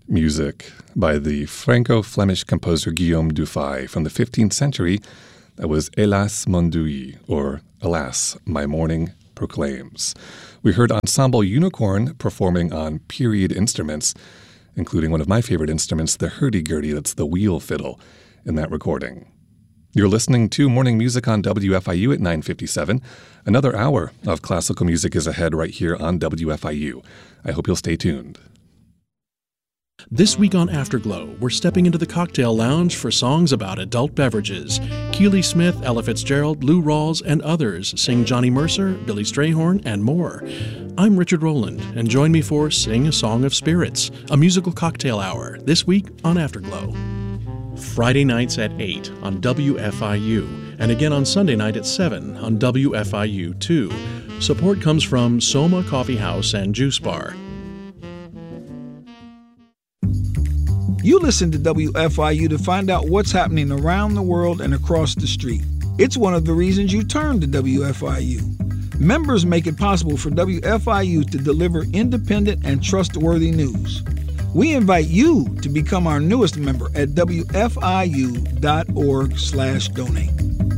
Music by the Franco-Flemish composer Guillaume Dufay from the 15th century. That was Hélas mon deuil, or Alas, My Mourning Proclaims. We heard Ensemble Unicorn performing on period instruments, including one of my favorite instruments, the hurdy-gurdy, that's the wheel fiddle, in that recording. You're listening to Morning Music on WFIU at 9:57. Another hour of classical music is ahead right here on WFIU. I hope you'll stay tuned. This week on Afterglow, we're stepping into the cocktail lounge for songs about adult beverages. Keely Smith, Ella Fitzgerald, Lou Rawls, and others sing Johnny Mercer, Billy Strayhorn, and more. I'm Richard Rowland, and join me for Sing a Song of Spirits, a musical cocktail hour, this week on Afterglow. Friday nights at 8 on WFIU, and again on Sunday night at 7 on WFIU2. Support comes from Soma Coffee House and Juice Bar. You listen to WFIU to find out what's happening around the world and across the street. It's one of the reasons you turn to WFIU. Members make it possible for WFIU to deliver independent and trustworthy news. We invite you to become our newest member at WFIU.org/donate.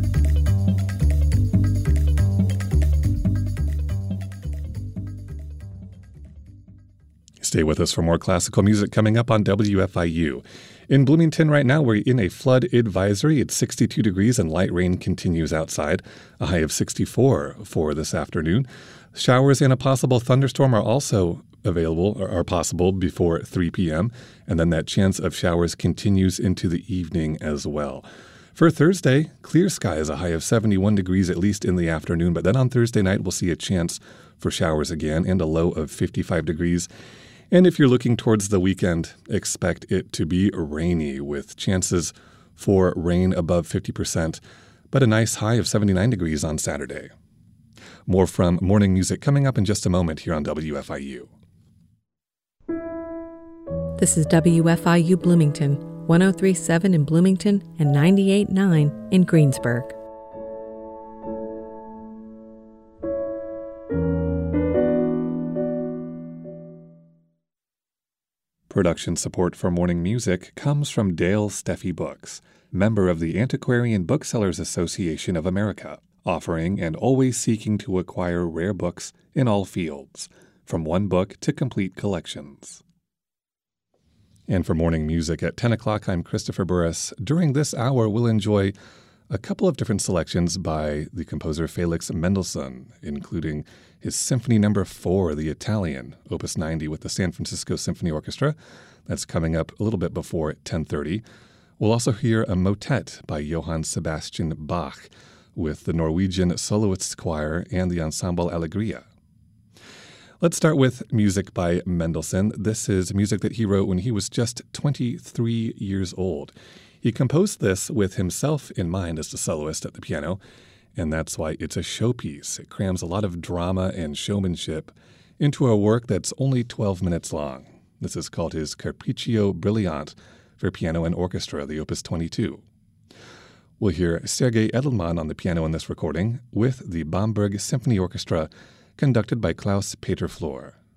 Stay with us for more classical music coming up on WFIU. In Bloomington right now, we're in a flood advisory. It's 62 degrees and light rain continues outside, a high of 64 for this afternoon. Showers and a possible thunderstorm are also available or are possible before 3 p.m., and then that chance of showers continues into the evening as well. For Thursday, clear skies, a high of 71 degrees at least in the afternoon, but then on Thursday night we'll see a chance for showers again and a low of 55 degrees. And if you're looking towards the weekend, expect it to be rainy with chances for rain above 50%, but a nice high of 79 degrees on Saturday. More from Morning Music coming up in just a moment here on WFIU. This is WFIU Bloomington, 103.7 in Bloomington and 98.9 in Greensburg. Production support for Morning Music comes from Dale Steffi Books, member of the Antiquarian Booksellers Association of America, offering and always seeking to acquire rare books in all fields, from one book to complete collections. And for Morning Music at 10 o'clock, I'm Christopher Burris. During this hour, we'll enjoy a couple of different selections by the composer Felix Mendelssohn, including his Symphony No. 4, the Italian, Opus 90 with the San Francisco Symphony Orchestra. That's coming up a little bit before 10:30. We'll also hear a motet by Johann Sebastian Bach with the Norwegian Soloists Choir and the Ensemble Allegria. Let's start with music by Mendelssohn. This is music that he wrote when he was just 23 years old. He composed this with himself in mind as the soloist at the piano, and that's why it's a showpiece. It crams a lot of drama and showmanship into a work that's only 12 minutes long. This is called his Capriccio Brilliant for piano and orchestra, the Opus 22. We'll hear Sergei Edelman on the piano in this recording with the Bamberg Symphony Orchestra, conducted by Klaus Peter Flor.